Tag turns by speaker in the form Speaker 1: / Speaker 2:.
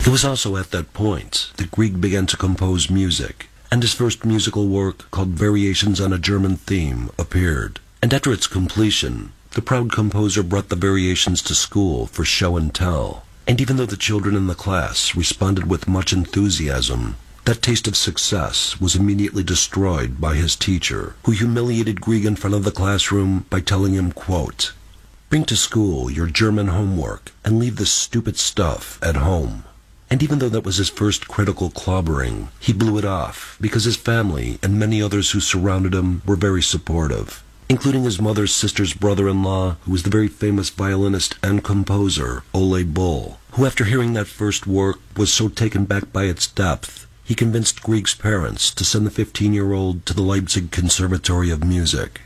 Speaker 1: It was also at that point that Grieg began to compose music, and his first musical work, called Variations on a German Theme, appeared. And after its completion, the proud composer brought the variations to school for show and tell. And even though the children in the class responded with much enthusiasm, that taste of success was immediately destroyed by his teacher, who humiliated Grieg in front of the classroom by telling him, quote, "Bring to school your German homework and leave this stupid stuff at home." And even though that was his first critical clobbering, he blew it off because his family and many others who surrounded him were very supportive, including his mother's sister's brother-in-law, who was the very famous violinist and composer, Ole Bull, who after hearing that first work was so taken back by its depth, he convinced Grieg's parents to send the 15-year-old to the Leipzig Conservatory of Music.